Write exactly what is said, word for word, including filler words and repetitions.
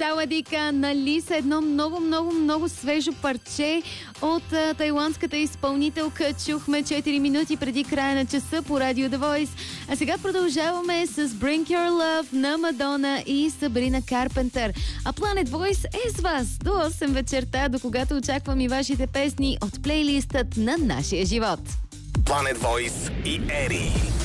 Сауадика на Лиса, едно много, много, много свежо парче от а, тайландската изпълнителка. Чухме четири минути преди края на часа по Радио The Voice. А сега продължаваме с Bring Your Love на Мадона и Сабрина Карпентър. А Planet Voice е с вас до осем вечерта, до когато очаквам и вашите песни от плейлистът на нашия живот. Planet Voice и Ери.